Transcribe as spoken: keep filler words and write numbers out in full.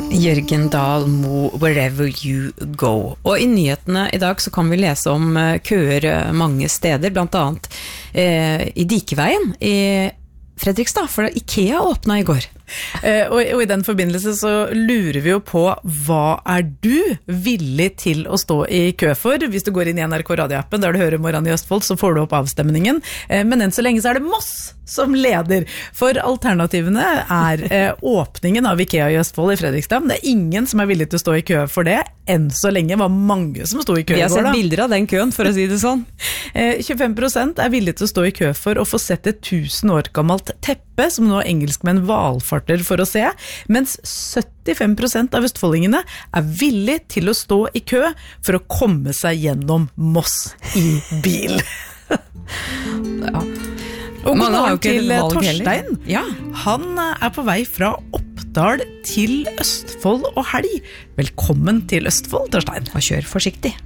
Jørgen Dahl Mo, Wherever You Go. Og i nyhetene i dag så kan vi lese om køer mange steder, blant annet eh, i Dikeveien i Fredrikstad, for IKEA åpnet i går. Uh, og, og i den forbindelse så lurer vi jo på, hva er du villig til å stå i kø for? Hvis du går inn i N R K radioappen der du hører Morgen i Østfold, så får du opp avstemningen. Uh, men enn så lenge så er det Moss som leder, for alternativene er uh, åpningen av IKEA i Østfold i Fredrikstad. Det er ingen som er villig til å stå i kø for det. Enn så lenge var mange som stod i kø. Vi har sett bilder av den køen, for å si det sånn. Uh, tjuefem prosent er villig til å stå i kø for å få sett et tusen år gammelt teppe, som nå engelskmenn valfarter for å se, mens syttifem prosent av østfoldingene er villig til å stå i kø for å komme seg gjennom Moss i bil. Ja. Og god morgen til Torstein. Ja. Han er på vei fra Oppdal til Østfold og helg. Velkommen til Østfold, Torstein. Og kjør forsiktig.